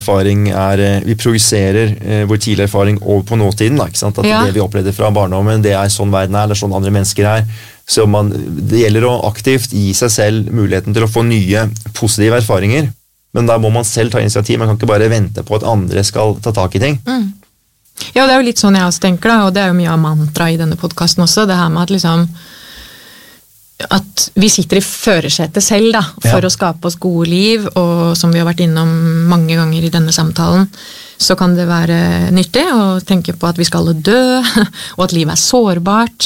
erfaring vi projiserer vår tidligere erfaring over på nåtiden, da, ikke sant? At det vi opplevde fra barndommen, det sånn verden det sånn andre mennesker så det gjelder å aktivt gi seg selv muligheten til å få nye positive erfaringer, men da må man selv ta initiativ, man kan ikke bare vente på at andre skal ta tak i ting. Ja, det jo litt sånn jeg også tenker da, og det jo mye av mantra i denne podcasten også, det her med at liksom at vi sitter i førersetet selv da, for å skape oss gode liv, og som vi har vært innom mange ganger i denne samtalen, så kan det være nyttig å tenke på at vi skal dø, og at livet sårbart,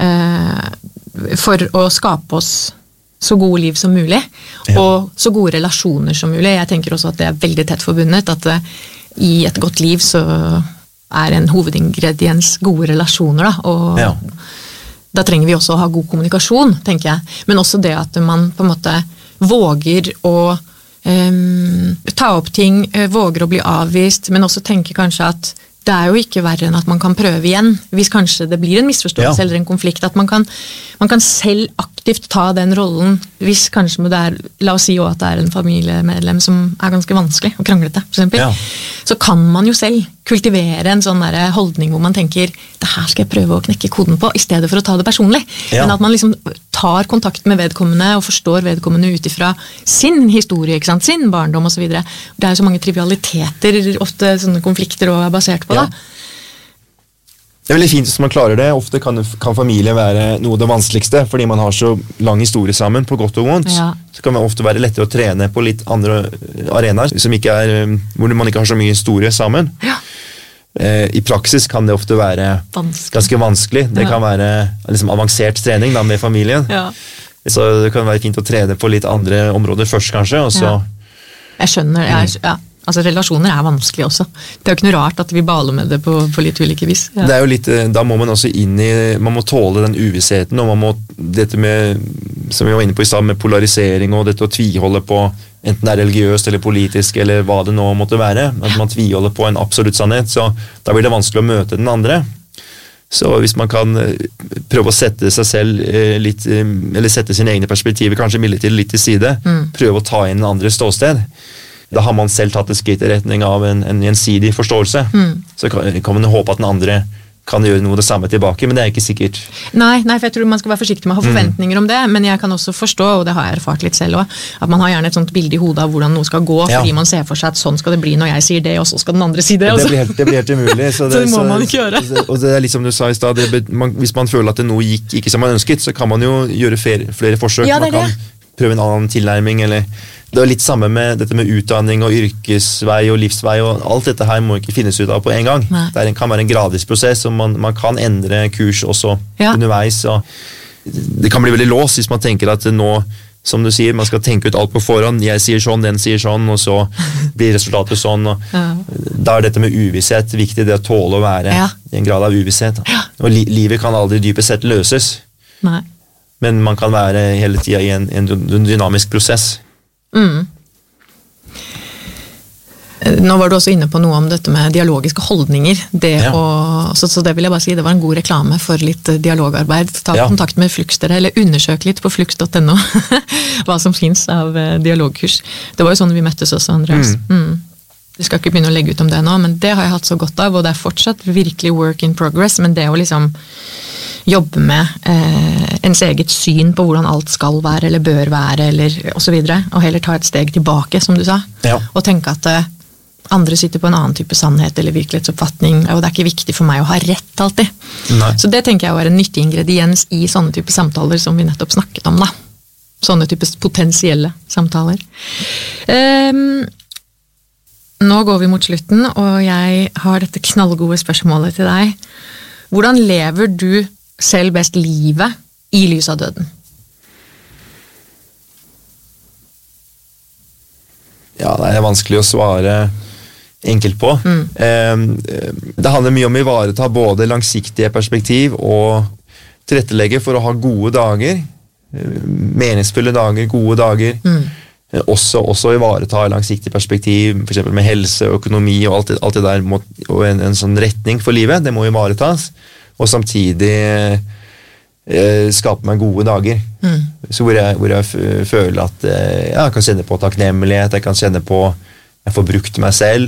for å skape oss så gode liv som mulig, og så gode relasjoner som mulig. Jeg tenker også at det veldig tett forbundet, at i et godt liv så en hovedingrediens gode relasjoner da, og da trenger vi også å ha god kommunikasjon, tenker jeg. Men også det at man på en måte våger å ta opp ting, våger å bli avvist, men også tenker kanskje at det jo ikke verre enn at man kan prøve igjen, hvis kanskje det blir en misforståelse eller en konflikt, at man kan selv aktivt ta den rollen, hvis kanskje la oss si også at det en familiemedlem som ganske vanskelig og kranglete, for eksempel. Så kan man jo selv kultivere en sånn der holdning hvor man tenker, det her skal jeg prøve å knekke koden på, i stedet for å ta det personlig. Men at man liksom tar kontakt med vedkommende og forstår vedkommende utifra sin historie, ikke sant? Sin barndom og så videre. Det jo så mange trivialiteter, ofte sånne konflikter og basert på det. Det veldig fint hvis man klarer det. Ofte kan familie være noe av det vanskeligste, fordi man har så lang historie sammen, på godt og vondt. Så kan det ofte være lettere å trene på litt andre arenaer, som hvor man ikke har så mye historie sammen. I praksis kan det ofte være ganske vanskelig. Det kan være liksom avansert trening da, med familien. Så det kan være fint å trene på litt andre områder først, kanskje. Og så Jeg skjønner, altså relasjoner vanskelig også. Det jo ikke noe rart at vi baler med det på litt ulike vis. Det jo litt, da må man også man må tåle den uvissheten, og man må, dette med, som vi var inne på i stad, med polarisering, og dette å tviholde på, enten det religiøst eller politisk, eller hva det nå måtte være, at man tviholder på en absolutt sannhet, så da blir det vanskelig å møte den andre. Så hvis man kan prøve å sette seg selv litt, eller sette sine egne perspektiver, kanskje midlertidig litt til side, prøve å ta inn en andre ståsted, da har man selv tatt et skritt i retning av en gjensidig forståelse. Så kan man håpe at den andre kan gjøre noe det samme tilbake, men det ikke sikkert. Nei, for jeg tror man skal være forsiktig med å ha forventninger om det, men jeg kan også forstå, og det har jeg erfart litt selv også, at man har gjerne et sånt bilde i hodet av hvordan noe skal gå, fordi man ser for seg at sånn skal det bli når jeg sier det, og så skal den andre si det. Det blir helt umulig. Så det må man ikke gjøre. Og det litt som du sa i sted, hvis man føler at noe gikk ikke som man ønsket, så kan man jo gjøre flere forsøk. Man kan prøve en annen tilnærming, eller det litt samme med dette med utdanning og yrkesvei og livsvei, og alt dette her må ikke finnes ut av på en gang. Det kan være en gradvis prosess, og man kan endre kurs også underveis, og det kan bli veldig låst hvis man tenker at nå, som du sier, man skal tenke ut alt på forhånd, jeg sier sånn, den sier sånn, og så blir resultatet sånn, og da dette med uvisshet viktig, det å tåle å være i en grad av uvisshet. Og livet kan aldri dypest sett løses, men man kan være hele tiden i en dynamisk prosess. Nå var du også inne på noe om dette med dialogiske holdninger, så det vil jeg bare si, det var en god reklame for litt dialogarbeid. Ta kontakt med Flux dere, eller undersøk litt på flux.no hva som finnes av dialogkurs. Det var jo sånn vi møttes også, Andreas. Vi skal ikke begynne å legge ut om det nå, men det har jeg hatt så godt av, og det fortsatt virkelig work in progress, men det å liksom jobbe med ens eget syn på hvordan alt skal være, eller bør være, eller og så videre, og heller ta et steg tilbake, som du sa, og tenke at andre sitter på en annen type sannhet eller virkelighetsoppfatning, og det ikke viktig for meg å ha rett alltid. Så det tenker jeg en nyttig ingrediens i sånne type samtaler som vi nettopp snakket om da. Sånne type potensielle samtaler. Nå går vi mot slutten, og jeg har dette knallgode spørsmålet til deg. Hvordan lever du selv best livet i lys av døden? Ja, det vanskelig å svare enkelt på. Det handler mye om å ivareta både langsiktige perspektiv og tilrettelegge for å ha gode dager, meningsfulle dager, gode dager. Også ivareta langsiktig perspektiv, for eksempel med helse, økonomi og alt det der, og en sånn retning for livet, det må ivaretas. Og samtidig skape meg gode dager. Så hvor jeg føler at jeg kan kjenne på takknemlighet, jeg kan kjenne på jeg får brukt meg selv,